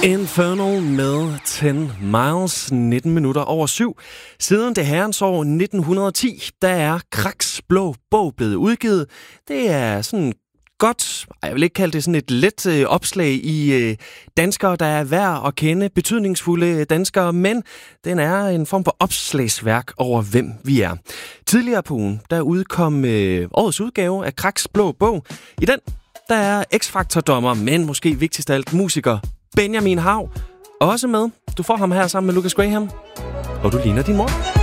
Infernal med 10 Miles, 19 minutter over 7. Siden det herrens år 1910, der er Kraks Blå Bog blevet udgivet. Det er sådan godt, jeg vil ikke kalde det sådan et let opslag i danskere, der er værd at kende, betydningsfulde danskere, men den er en form for opslagsværk over, hvem vi er. Tidligere på ugen, der udkom årets udgave af Kraks Blå Bog. I den, der er X-Factor-dommer, men måske vigtigst af alt musiker, Benjamin Hav, også med. Du får ham her sammen med Lucas Graham, og du ligner din mor.